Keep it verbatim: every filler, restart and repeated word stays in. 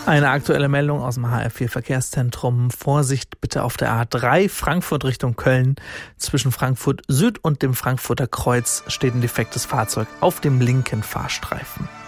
Eine aktuelle Meldung aus dem H R vier Verkehrszentrum. Vorsicht bitte auf der A drei Frankfurt Richtung Köln. Zwischen Frankfurt Süd und dem Frankfurter Kreuz steht ein defektes Fahrzeug auf dem linken Fahrstreifen.